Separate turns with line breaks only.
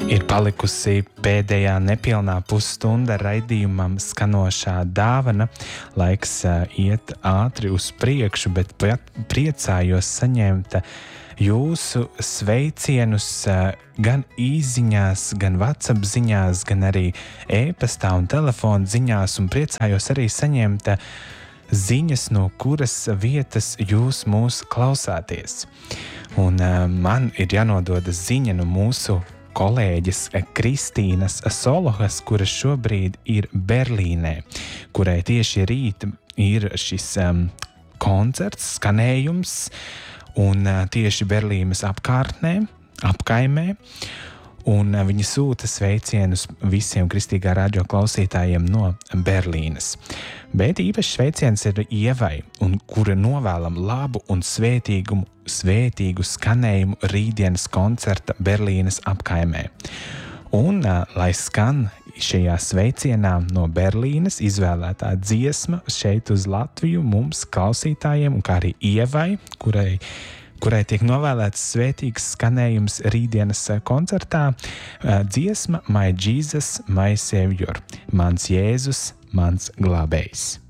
Ir palikusi pēdējā nepilnā pusstunda raidījumam skanošā dāvana. Laiks iet ātri uz priekšu, bet priecājos saņemt jūsu sveicienus gan īsziņās, gan WhatsApp ziņās, gan arī e-pastā un telefona ziņās, un priecājos arī saņemt ziņas, no kuras vietas jūs mūs klausāties. Un man ir jānodod ziņa no mūsu kolēģis Kristīnas Solohas, kura šobrīd ir Berlīnē, kurai tieši rīt ir šis koncerts, skanējums, un tieši Berlīnes apkaimē, un viņi sūta sveicienus visiem Kristīgā radio klausītājiem no Berlīnes. Bet īpaši sveiciens ir Ievai, un kura novēlam labu un svētīgu skanējumu rītdienas koncerta Berlīnes apkaimē. Un, lai skan šajā sveicienā no Berlīnes izvēlētā dziesma šeit uz Latviju mums klausītājiem, un kā arī Ievai, kurai tiek novēlēts svētīgs skanējums rītdienas koncertā, dziesma My Jesus, My Savior, mans Jēzus, mans glābējs.